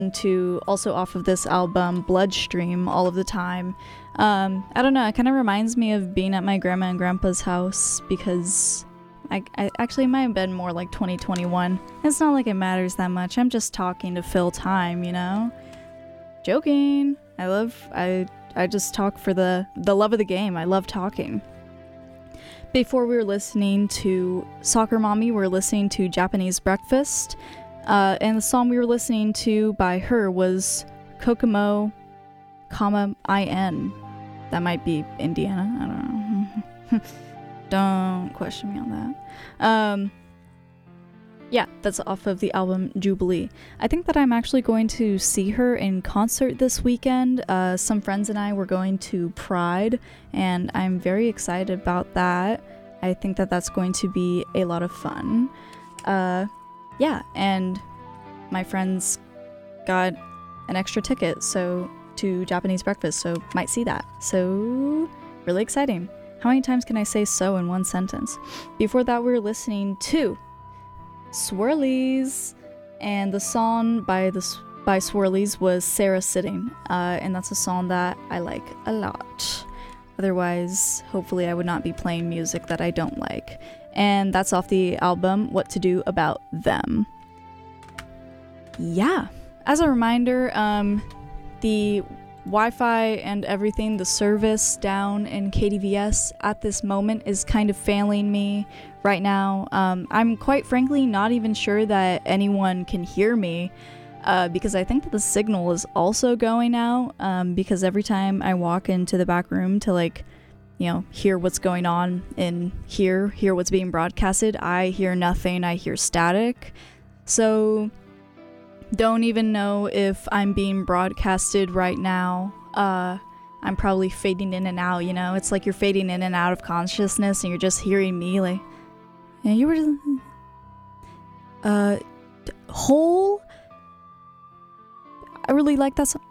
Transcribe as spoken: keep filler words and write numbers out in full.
to also off of this album, Bloodstream, all of the time. Um, I don't know, it kind of reminds me of being at my grandma and grandpa's house because I, I actually it might have been more like twenty twenty-one. It's not like it matters that much. I'm just talking to fill time, you know? Joking. I love, I I just talk for the, the love of the game. I love talking. Before we were listening to Soccer Mommy, we were listening to Japanese Breakfast. Uh, and the song we were listening to by her was Kokomo, comma, I N. That might be Indiana. I don't know. Don't question me on that. Um, yeah, that's off of the album Jubilee. I think that I'm actually going to see her in concert this weekend. Uh, some friends and I were going to Pride, and I'm very excited about that. I think that that's going to be a lot of fun. Uh, yeah, and my friends got an extra ticket so to Japanese Breakfast, so might see that. So, really exciting. How many times can I say so in one sentence? Before that, we were listening to Swirlies, and the song by the by Swirlies was Sarah Sitting, uh, and that's a song that I like a lot. Otherwise, hopefully I would not be playing music that I don't like. And that's off the album What to Do About Them. Yeah, as a reminder, um, the Wi-Fi and everything, the service down in K D V S at this moment is kind of failing me right now. Um, I'm quite frankly not even sure that anyone can hear me uh, because I think that the signal is also going out um, because every time I walk into the back room to like, you know, hear what's going on in here, hear what's being broadcasted, I hear nothing, I hear static. So don't even know if I'm being broadcasted right now. Uh, I'm probably fading in and out, you know? It's like you're fading in and out of consciousness and you're just hearing me like, yeah, you were just, uh, Whole? I really like that song.